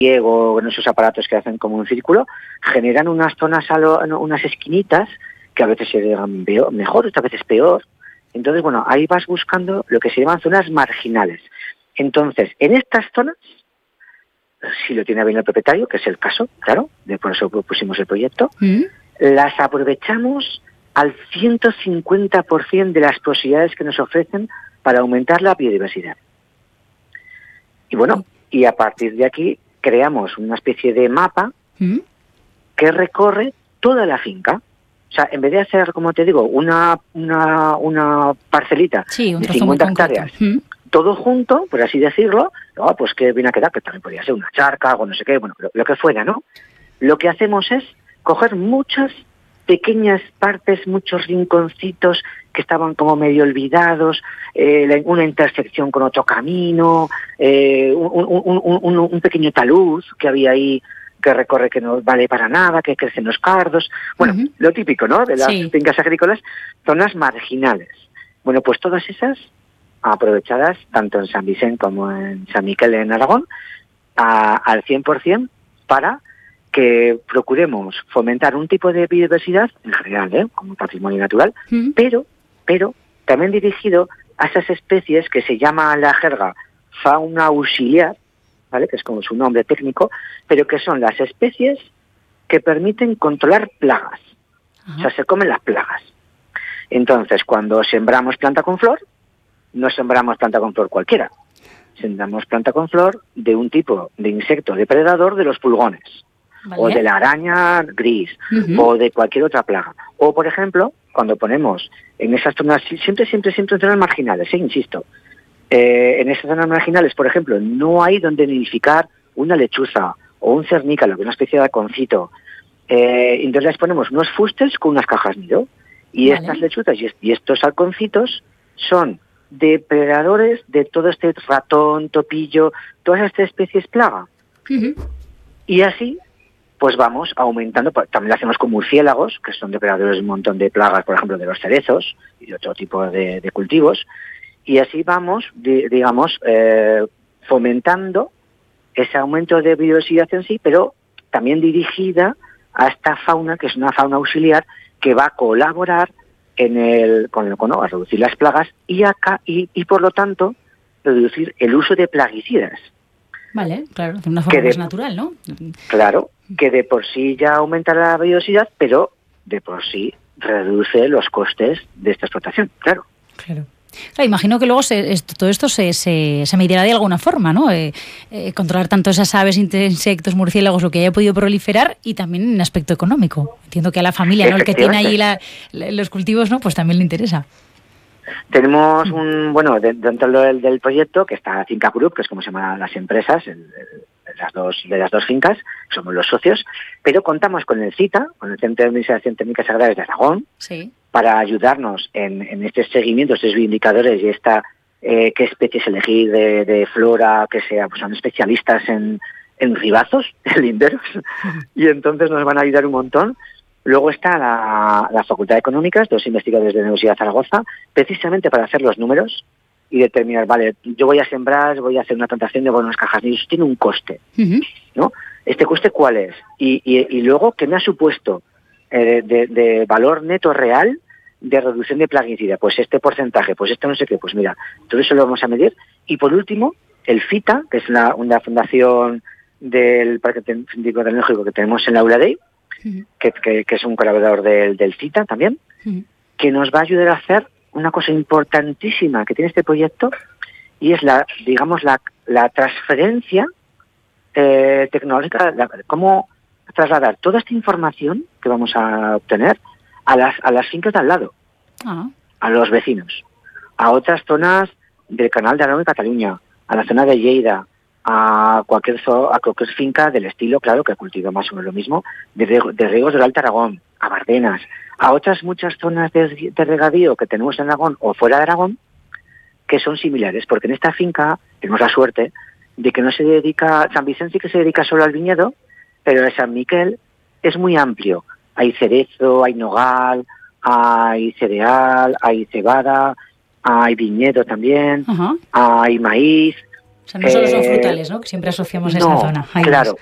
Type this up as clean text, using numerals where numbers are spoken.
o en esos aparatos que hacen como un círculo, generan unas zonas, unas esquinitas que a veces se llegan mejor, otras veces peor. Entonces, bueno, ahí vas buscando lo que se llaman zonas marginales. Entonces, en estas zonas, si lo tiene bien el propietario, que es el caso, claro, por eso propusimos el proyecto, las aprovechamos al 150% de las posibilidades que nos ofrecen para aumentar la biodiversidad. Y bueno, y a partir de aquí creamos una especie de mapa que recorre toda la finca. O sea, en vez de hacer, como te digo, una parcelita de 50 hectáreas, todo junto, por así decirlo, pues que viene a quedar, que también podría ser una charca o no sé qué, bueno, lo que fuera, ¿no? Lo que hacemos es coger muchas pequeñas partes, muchos rinconcitos que estaban como medio olvidados, una intersección con otro camino, un pequeño talud que había ahí que recorre que no vale para nada, que crecen los cardos, bueno, lo típico, ¿no?, de las fincas agrícolas, zonas marginales. Bueno, pues todas esas aprovechadas, tanto en San Vicente como en San Miquel en Aragón, al 100% para que procuremos fomentar un tipo de biodiversidad, en general, como patrimonio natural, pero también dirigido a esas especies que se llama en la jerga fauna auxiliar, ¿vale?, que es como su nombre técnico, pero que son las especies que permiten controlar plagas. O sea, se comen las plagas. Entonces, cuando sembramos planta con flor, no sembramos planta con flor cualquiera. Sembramos planta con flor de un tipo de insecto depredador de los pulgones, o de la araña gris, o de cualquier otra plaga. O, por ejemplo, cuando ponemos en esas zonas, siempre en zonas marginales, insisto, en esas zonas marginales, por ejemplo, no hay donde nidificar una lechuza o un cernícalo, que es una especie de halconcito. Entonces les ponemos unos fustes con unas cajas nido. Y estas lechuzas y estos halconcitos son depredadores de todo este ratón, topillo, todas estas especies plaga. Y así, pues vamos aumentando. También lo hacemos con murciélagos, que son depredadores de un montón de plagas, por ejemplo, de los cerezos y de otro tipo de cultivos. Y así vamos, digamos, fomentando ese aumento de biodiversidad en sí, pero también dirigida a esta fauna, que es una fauna auxiliar, que va a colaborar a reducir las plagas y por lo tanto, reducir el uso de plaguicidas. Vale, claro, de una forma más natural, ¿no? Claro, que de por sí ya aumenta la biodiversidad, pero de por sí reduce los costes de esta explotación, claro. Claro, imagino que luego todo esto se medirá de alguna forma, ¿no? Controlar tanto esas aves, insectos, murciélagos, lo que haya podido proliferar, y también en aspecto económico. Entiendo que a la familia, ¿no?, el que tiene allí los cultivos, ¿no?, pues también le interesa. Tenemos dentro del proyecto, que está Finca Group, que es como se llaman las empresas, de las dos fincas, somos los socios, pero contamos con el CITA, con el Centro de Administración Técnicas Agrarias de Aragón, para ayudarnos en este seguimiento, estos indicadores y qué especies elegir de flora, que son especialistas en ribazos, en linderos, y entonces nos van a ayudar un montón. Luego está la Facultad de Económicas, dos investigadores de la Universidad de Zaragoza, precisamente para hacer los números y determinar, vale, yo voy a sembrar, voy a hacer una plantación de buenas cajas, y eso tiene un coste, ¿no? ¿Este coste cuál es? Y luego, ¿qué me ha supuesto de valor neto real de reducción de plaguicida? Pues este porcentaje, pues esto no sé qué, pues mira, todo eso lo vamos a medir. Y por último, el FITA, que es una fundación del Parque Científico Tecnológico que tenemos en la ULADEI, que es un colaborador del CITA también, que nos va a ayudar a hacer una cosa importantísima que tiene este proyecto, y es la transferencia tecnológica, cómo trasladar toda esta información que vamos a obtener a las fincas de al lado, a los vecinos, a otras zonas del Canal de Aragón y Cataluña, a la zona de Lleida, a cualquier finca del estilo, claro, que cultiva más o menos lo mismo, de riegos del Alto Aragón, a Bardenas, a otras muchas zonas de regadío que tenemos en Aragón o fuera de Aragón, que son similares, porque en esta finca tenemos la suerte de que no se dedica, San Vicente sí que se dedica solo al viñedo, pero en San Miquel es muy amplio. Hay cerezo, hay nogal, hay cereal, hay cebada, hay viñedo también, hay maíz. sea, no solo son frutales, ¿no? Que siempre asociamos a esa zona. Hay claro.